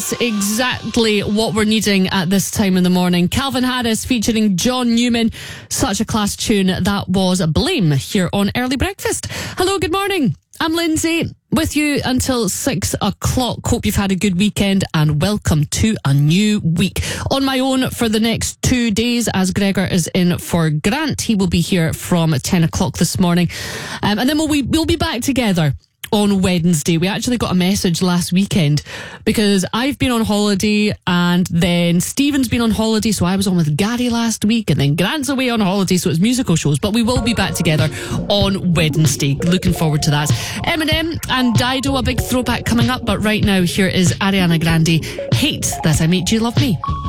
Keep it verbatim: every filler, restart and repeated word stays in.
That's exactly what we're needing at this time in the morning. Calvin Harris featuring John Newman. Such a class tune. That was Blame here on Early Breakfast. Hello, good morning. I'm Lindsay, with you until six o'clock. Hope you've had a good weekend and welcome to a new week. On my own for the next two days as Gregor is in for Grant. He will be here from ten o'clock this morning. Um, and then we'll be, we'll be back together on Wednesday. We actually got a message last weekend because I've been on holiday and then Stephen's been on holiday, so I was on with Gary last week, and then Grant's away on holiday, so it's musical shows. But we will be back together on Wednesday. Looking forward to that. Eminem and Dido, a big throwback coming up, but right now here is Ariana Grande, Hate That I Made You Love Me.